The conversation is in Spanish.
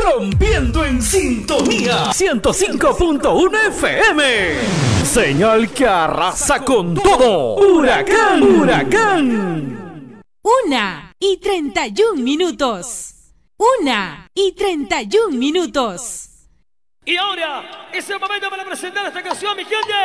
Rompiendo en sintonía 105.1 FM. Señal que arrasa con todo. Huracán, huracán. 1:31. 1:31. Y ahora es el momento para presentar esta canción, mi gente.